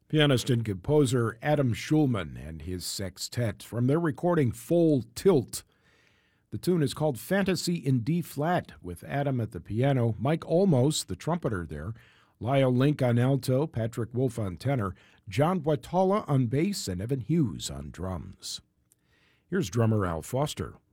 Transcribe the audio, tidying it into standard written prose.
Pianist and composer Adam Schulman and his sextet from their recording Full Tilt. The tune is called Fantasy in D-flat, with Adam at the piano, Mike Olmos, the trumpeter there, Lyle Link on alto, Patrick Wolf on tenor, John Boitala on bass, and Evan Hughes on drums. Here's drummer Al Foster.